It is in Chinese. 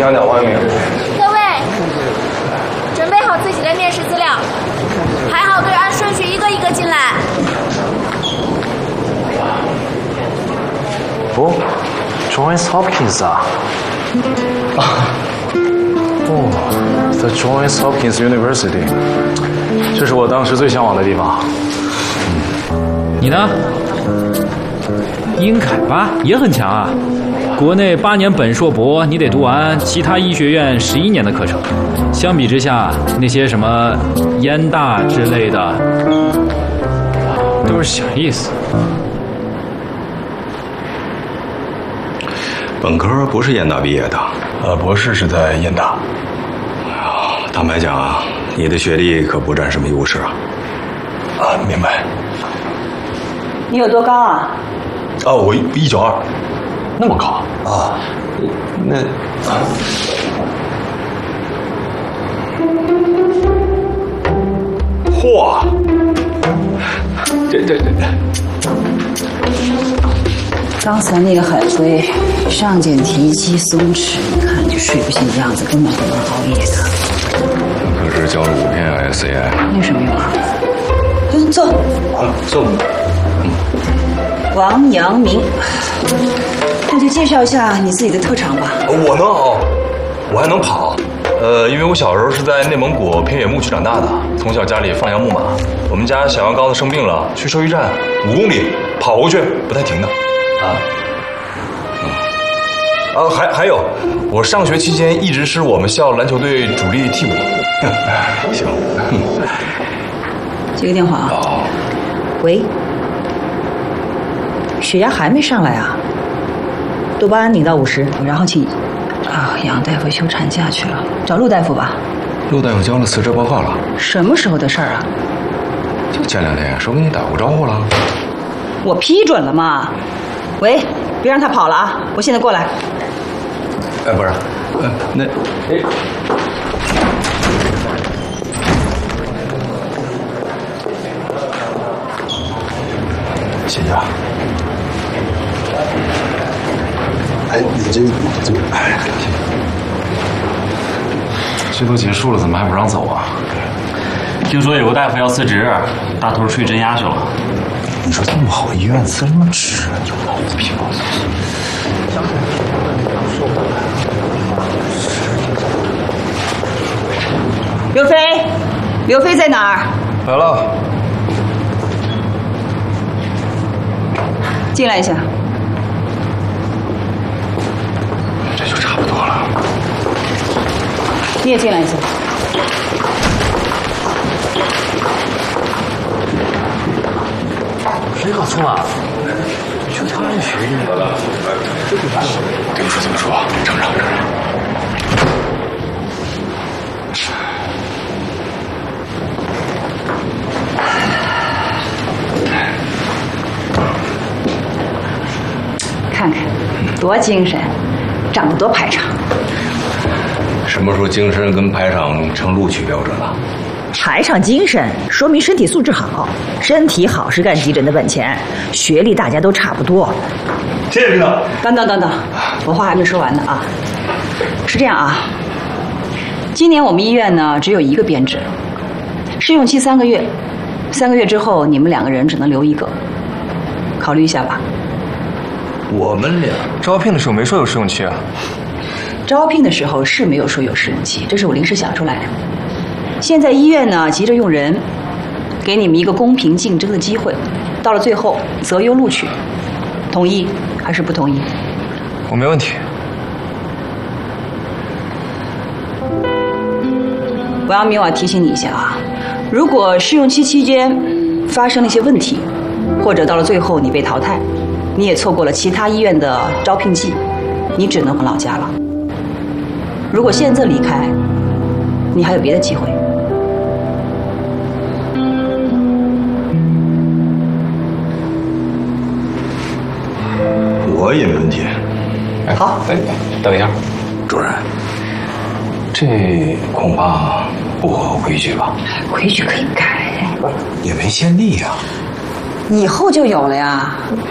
讲讲欢迎。 各位，准备好自己的面试资料，排好队，按顺序一个一个进来。 哦 ，Johns Hopkins 啊。哦 ，The Johns Hopkins University， 这是我当时最向往的地方。 你呢？英凯吧也很强啊，国内8年本硕博，你得读完其他医学院11年的课程。相比之下，那些什么燕大之类的，都是小意思。 本科不是燕大毕业的， 博士是在燕大。 坦白讲啊，你的学历可不占什么优势啊。 明白。 你有多高啊？ 我192，那么高啊？那嚯，这。 刚才那个海龟上睑提肌松弛，一看就睡不醒的样子，根本不能熬夜的。 可是交了5篇 SCI， 有什么用啊？坐。 坐。 王阳明，那就介绍一下你自己的特长吧。 我能熬，我还能跑。因为我小时候是在内蒙古偏远牧区长大的，从小家里放养牧马。我们家小羊羔子生病了，去兽医站5公里跑过去，不带停的。还有，我上学期间一直是我们校篮球队主力替补。行。 接个电话啊。喂。血压还没上来啊？多巴胺拧到50，然后请杨大夫休产假去了，找陆大夫吧。 陆大夫交了辞职报告了。 什么时候的事儿啊？ 就前2天说跟你打过招呼了。 我批准了嘛。喂，别让他跑了啊！我现在过来。 不是， 谢谢啊。 这都结束了，怎么还不让走啊？ 听说有个大夫要辞职，大头去镇压去了。 你说这么好的医院辞什么职？有毛病！ 刘飞在哪儿？ 来了。 进来一下。 这就差不多了。 你也进来一下。 谁搞错了？就他这学历。 怎么说？承认。 看看，多精神，长得多排场。 什么时候精神跟排场成录取标准了？ 排场精神说明身体素质好，身体好是干急诊的本钱，学历大家都差不多。 谢谢领导。 等，我话还没说完呢啊。是这样啊，今年我们医院呢只有1个编制，试用期3个月，3个月之后你们2个人只能留1个，考虑一下吧。 我们俩招聘的时候没说有试用期啊。 招聘的时候是没有说有试用期，这是我临时想出来的。现在医院呢急着用人，给你们一个公平竞争的机会，到了最后择优录取，同意还是不同意？ 我没问题。 王阳明，我要提醒你一下啊，如果试用期期间发生了一些问题，或者到了最后你被淘汰，你也错过了其他医院的招聘季，你只能回老家了。如果现在离开，你还有别的机会。 我也没问题。 好， 等一下，主任，这恐怕不合规矩吧？ 规矩可以改， 也没先例呀。 以后就有了呀。